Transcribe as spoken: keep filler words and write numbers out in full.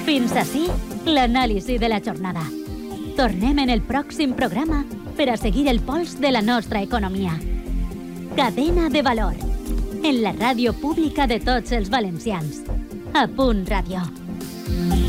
Fins ací l'anàlisi de la jornada. Tornem en el pròxim programa per a seguir el pols de la nostra economia. Cadena de valor. En la ràdio pública de tots els valencians. A Punt Ràdio.